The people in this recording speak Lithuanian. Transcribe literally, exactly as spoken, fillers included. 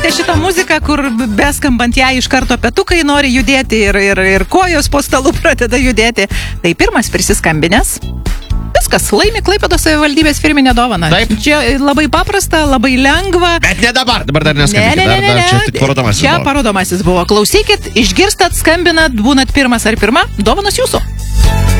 mėgstate šitą muziką, kur beskambant ją iš karto petukai nori judėti ir, ir, ir kojos po stalu pradeda judėti. Tai pirmas prisiskambinęs. Viskas, laimi Klaipėdos savivaldybės firminę dovaną. Taip. Čia labai paprasta, labai lengva. Bet ne dabar, dabar dar Ne, neskambykit. ne, ne, ne, Dar, dar ne. čia tik parodomasis Čia buvo. parodomasis buvo. Klausykit, išgirstat, skambinat, būnat pirmas ar pirma, dovanos jūsų.